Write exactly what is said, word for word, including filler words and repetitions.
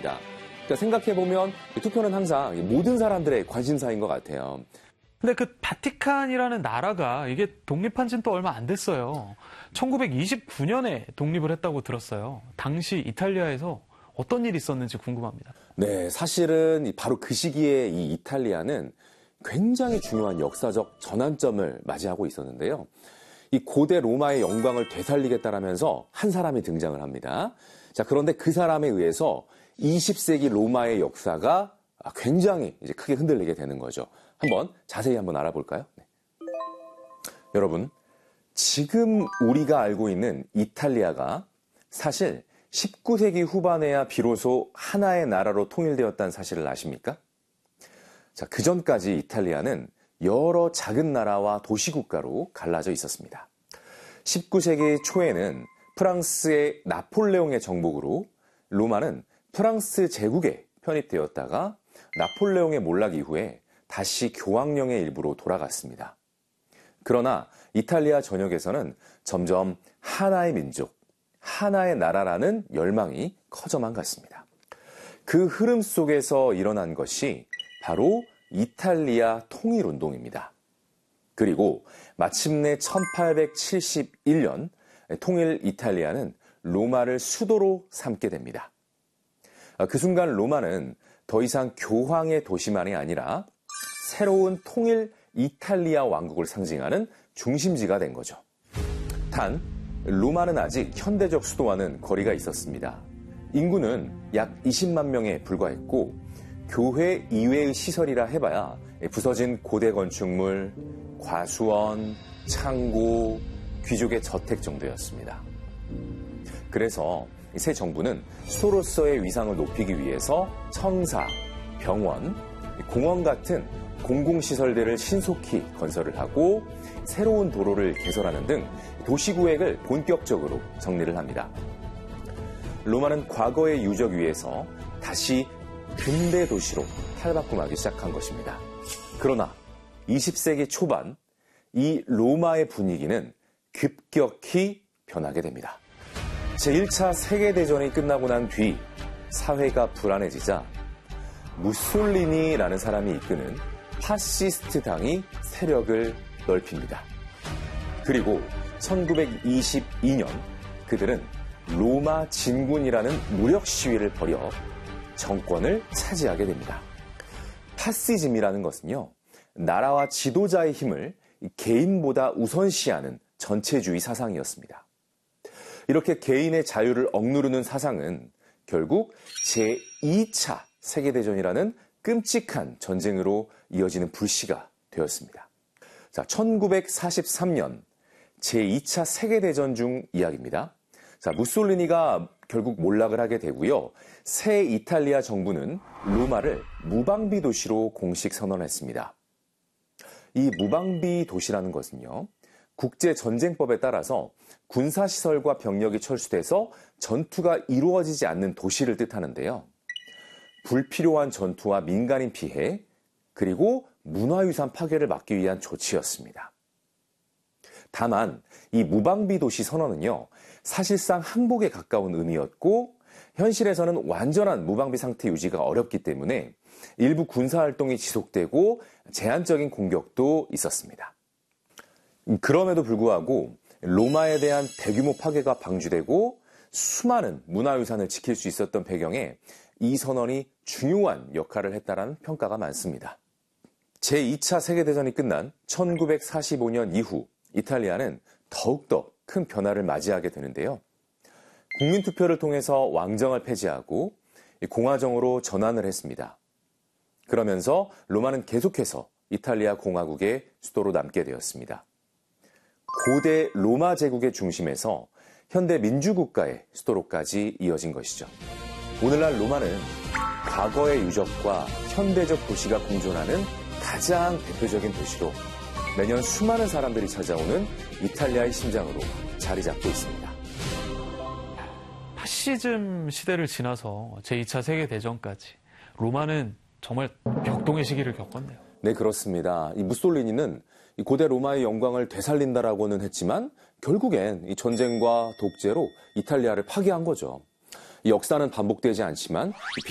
겁니다. 그러니까 생각해보면 투표는 항상 모든 사람들의 관심사인 것 같아요. 근데 그 바티칸이라는 나라가 이게 독립한 지는 또 얼마 안 됐어요. 천구백이십구 년에 독립을 했다고 들었어요. 당시 이탈리아에서 어떤 일이 있었는지 궁금합니다. 네, 사실은 바로 그 시기에 이 이탈리아는 굉장히 중요한 역사적 전환점을 맞이하고 있었는데요. 이 고대 로마의 영광을 되살리겠다라면서 한 사람이 등장을 합니다. 자, 그런데 그 사람에 의해서 이십 세기 로마의 역사가 굉장히 이제 크게 흔들리게 되는 거죠. 한번 자세히 한번 알아볼까요? 네. 여러분, 지금 우리가 알고 있는 이탈리아가 사실 십구 세기 후반에야 비로소 하나의 나라로 통일되었다는 사실을 아십니까? 자, 그 전까지 이탈리아는 여러 작은 나라와 도시국가로 갈라져 있었습니다. 십구 세기 초에는 프랑스의 나폴레옹의 정복으로 로마는 프랑스 제국에 편입되었다가 나폴레옹의 몰락 이후에 다시 교황령의 일부로 돌아갔습니다. 그러나 이탈리아 전역에서는 점점 하나의 민족, 하나의 나라라는 열망이 커져만 갔습니다. 그 흐름 속에서 일어난 것이 바로 이탈리아 통일운동입니다. 그리고 마침내 천팔백칠십일 년 통일 이탈리아는 로마를 수도로 삼게 됩니다. 그 순간 로마는 더 이상 교황의 도시만이 아니라 새로운 통일 이탈리아 왕국을 상징하는 중심지가 된 거죠. 단, 로마는 아직 현대적 수도와는 거리가 있었습니다. 인구는 약 이십만 명에 불과했고 교회 이외의 시설이라 해봐야 부서진 고대 건축물, 과수원, 창고, 귀족의 저택 정도였습니다. 그래서 새 정부는 수도로서의 위상을 높이기 위해서 청사, 병원, 공원 같은 공공시설들을 신속히 건설을 하고 새로운 도로를 개설하는 등 도시구획을 본격적으로 정리를 합니다. 로마는 과거의 유적 위에서 다시 근대 도시로 탈바꿈하기 시작한 것입니다. 그러나 이십 세기 초반 이 로마의 분위기는 급격히 변하게 됩니다. 제일 차 세계대전이 끝나고 난 뒤 사회가 불안해지자 무솔리니라는 사람이 이끄는 파시스트 당이 세력을 넓힙니다. 그리고 천구백이십이 년 그들은 로마 진군이라는 무력 시위를 벌여 정권을 차지하게 됩니다. 파시즘이라는 것은요, 나라와 지도자의 힘을 개인보다 우선시하는 전체주의 사상이었습니다. 이렇게 개인의 자유를 억누르는 사상은 결국 제이 차 세계대전이라는 끔찍한 전쟁으로 이어지는 불씨가 되었습니다. 자, 천구백사십삼 년 제이 차 세계대전 중 이야기입니다. 자, 무솔리니가 결국 몰락을 하게 되고요. 새 이탈리아 정부는 로마를 무방비 도시로 공식 선언했습니다. 이 무방비 도시라는 것은요, 국제전쟁법에 따라서 군사시설과 병력이 철수돼서 전투가 이루어지지 않는 도시를 뜻하는데요. 불필요한 전투와 민간인 피해, 그리고 문화유산 파괴를 막기 위한 조치였습니다. 다만 이 무방비 도시 선언은요, 사실상 항복에 가까운 의미였고 현실에서는 완전한 무방비 상태 유지가 어렵기 때문에 일부 군사활동이 지속되고 제한적인 공격도 있었습니다. 그럼에도 불구하고 로마에 대한 대규모 파괴가 방지되고 수많은 문화유산을 지킬 수 있었던 배경에 이 선언이 중요한 역할을 했다는 평가가 많습니다. 제이 차 세계대전이 끝난 천구백사십오 년 이후 이탈리아는 더욱더 큰 변화를 맞이하게 되는데요. 국민투표를 통해서 왕정을 폐지하고 공화정으로 전환을 했습니다. 그러면서 로마는 계속해서 이탈리아 공화국의 수도로 남게 되었습니다. 고대 로마 제국의 중심에서 현대 민주국가의 수도로까지 이어진 것이죠. 오늘날 로마는 과거의 유적과 현대적 도시가 공존하는 가장 대표적인 도시로 매년 수많은 사람들이 찾아오는 이탈리아의 심장으로 자리 잡고 있습니다. 파시즘 시대를 지나서 제이 차 세계대전까지 로마는 정말 벽동의 시기를 겪었네요. 네, 그렇습니다. 이 무솔리니는 이 고대 로마의 영광을 되살린다라고는 했지만 결국엔 이 전쟁과 독재로 이탈리아를 파괴한 거죠. 이 역사는 반복되지 않지만